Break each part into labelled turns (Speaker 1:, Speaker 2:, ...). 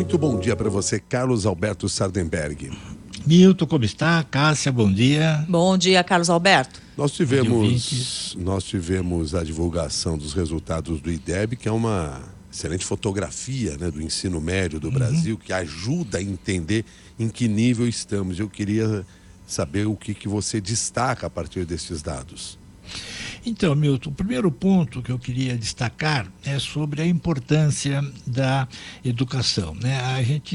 Speaker 1: Muito bom dia para você, Carlos Alberto Sardenberg.
Speaker 2: Milton, como está? Cássia, bom dia.
Speaker 3: Bom dia, Carlos Alberto.
Speaker 1: Nós tivemos a divulgação dos resultados do IDEB, que é uma excelente fotografia, né, do ensino médio do Brasil, que ajuda a entender em que nível estamos. Eu queria saber o que você destaca a partir desses dados.
Speaker 2: Então, Milton, o primeiro ponto que eu queria destacar é sobre a importância da educação, né? A gente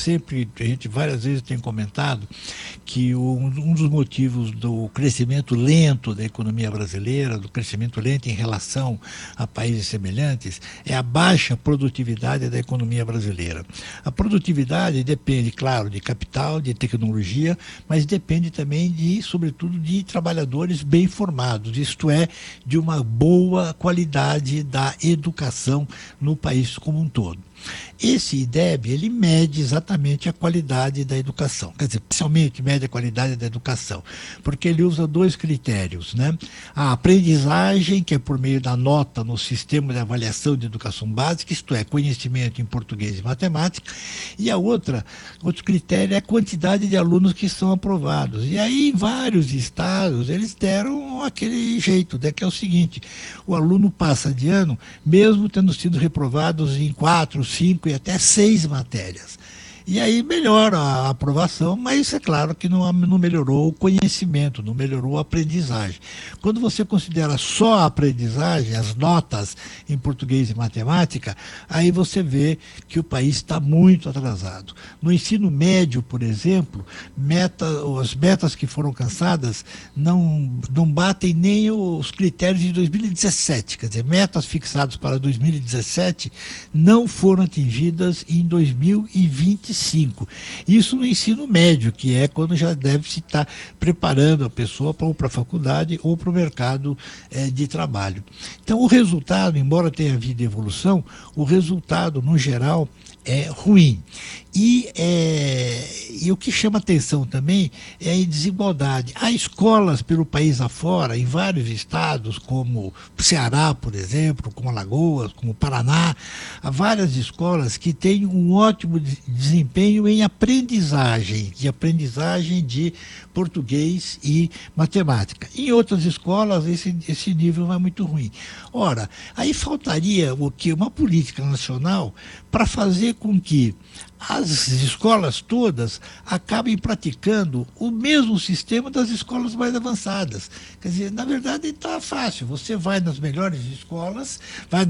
Speaker 2: várias vezes tem comentado que um dos motivos do crescimento lento da economia brasileira, do crescimento lento em relação a países semelhantes, é a baixa produtividade da economia brasileira. A produtividade depende, claro, de capital, de tecnologia, mas depende também sobretudo, de trabalhadores bem formados, isto é, de uma boa qualidade da educação no país como um todo. Esse IDEB, ele mede exatamente a qualidade da educação, quer dizer, especialmente mede a qualidade da educação, porque ele usa dois critérios, né? A aprendizagem, que é por meio da nota no sistema de avaliação de educação básica, isto é, conhecimento em português e matemática, e outro critério é a quantidade de alunos que são aprovados. E aí, em vários estados, eles deram aquele jeito, né, que é o seguinte: o aluno passa de ano, mesmo tendo sido reprovados em 4, 5 e até 6 matérias. E aí melhora a aprovação, mas é claro que não melhorou o conhecimento, não melhorou a aprendizagem. Quando você considera só a aprendizagem, as notas em português e matemática, aí você vê que o país está muito atrasado. No ensino médio, por exemplo, as metas que foram alcançadas não batem nem os critérios de 2017. Quer dizer, metas fixadas para 2017 não foram atingidas em 2025. Isso no ensino médio, que é quando já deve-se estar preparando a pessoa para a faculdade ou para o mercado de trabalho. Então, o resultado, embora tenha havido evolução, o resultado, no geral, é ruim. E o que chama atenção também é a desigualdade. Há escolas pelo país afora, em vários estados, como Ceará, por exemplo, como Alagoas, como Paraná, há várias escolas que têm um ótimo desempenho em aprendizagem de português e matemática. Em outras escolas, esse nível não é muito ruim. Ora, aí faltaria uma política nacional para fazer com que as escolas todas acabem praticando o mesmo sistema das escolas mais avançadas. Quer dizer, na verdade está fácil, você vai nas melhores escolas,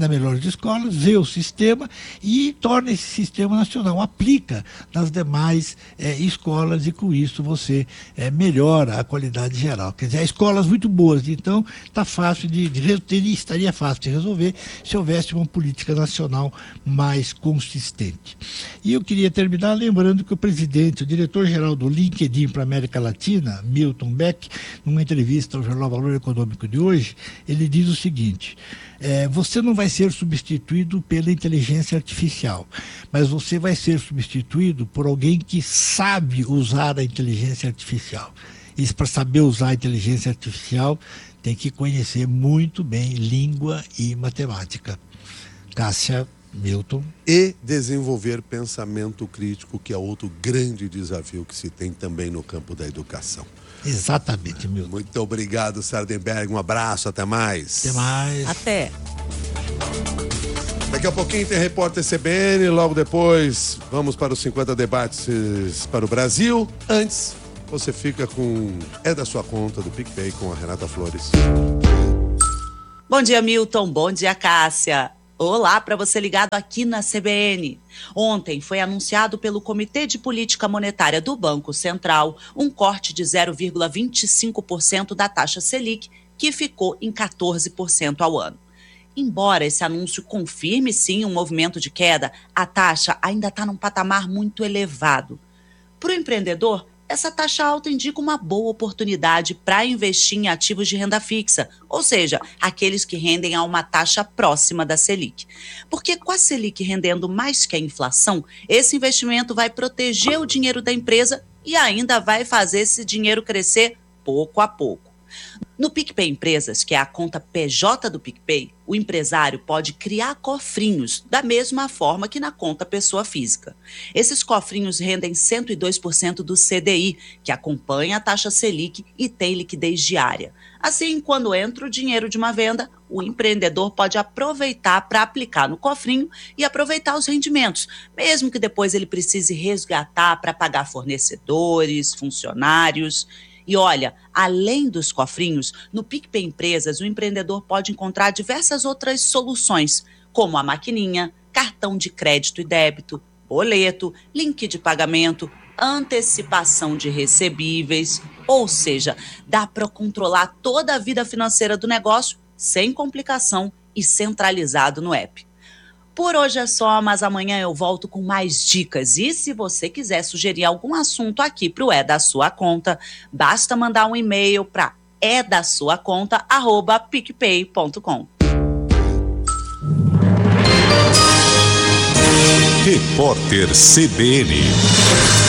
Speaker 2: vê o sistema e torna esse sistema nacional, aplica nas demais escolas, e com isso você melhora a qualidade geral. Quer dizer, há escolas muito boas, então está fácil estaria fácil de resolver se houvesse uma política nacional mais consistente. E eu queria terminar lembrando que o diretor-geral do LinkedIn para a América Latina, Milton Beck, numa entrevista ao jornal Valor Econômico de hoje, ele diz o seguinte: você não vai ser substituído pela inteligência artificial, mas você vai ser substituído por alguém que sabe usar a inteligência artificial. E para saber usar a inteligência artificial, tem que conhecer muito bem língua e matemática. Cássia, Milton.
Speaker 1: E desenvolver pensamento crítico, que é outro grande desafio que se tem também no campo da educação.
Speaker 2: Exatamente, Milton.
Speaker 1: Muito obrigado, Sardenberg. Um abraço, até mais.
Speaker 2: Até mais.
Speaker 3: Até.
Speaker 1: Daqui a pouquinho tem Repórter CBN, logo depois vamos para os 50 debates para o Brasil. Antes, você fica com da sua conta do PicPay com a Renata Flores.
Speaker 4: Bom dia, Milton. Bom dia, Cássia. Olá para você ligado aqui na CBN. Ontem foi anunciado pelo Comitê de Política Monetária do Banco Central um corte de 0,25% da taxa Selic, que ficou em 14% ao ano. Embora esse anúncio confirme sim um movimento de queda, a taxa ainda está num patamar muito elevado. Para o empreendedor, essa taxa alta indica uma boa oportunidade para investir em ativos de renda fixa, ou seja, aqueles que rendem a uma taxa próxima da Selic. Porque com a Selic rendendo mais que a inflação, esse investimento vai proteger o dinheiro da empresa e ainda vai fazer esse dinheiro crescer pouco a pouco. No PicPay Empresas, que é a conta PJ do PicPay, o empresário pode criar cofrinhos da mesma forma que na conta pessoa física. Esses cofrinhos rendem 102% do CDI, que acompanha a taxa Selic e tem liquidez diária. Assim, quando entra o dinheiro de uma venda, o empreendedor pode aproveitar para aplicar no cofrinho e aproveitar os rendimentos, mesmo que depois ele precise resgatar para pagar fornecedores, funcionários. E olha, além dos cofrinhos, no PicPay Empresas, o empreendedor pode encontrar diversas outras soluções, como a maquininha, cartão de crédito e débito, boleto, link de pagamento, antecipação de recebíveis, ou seja, dá para controlar toda a vida financeira do negócio sem complicação e centralizado no app. Por hoje é só, mas amanhã eu volto com mais dicas. E se você quiser sugerir algum assunto aqui para o É da Sua Conta, basta mandar um e-mail para edasuaconta@picpay.com.
Speaker 3: Repórter CBN.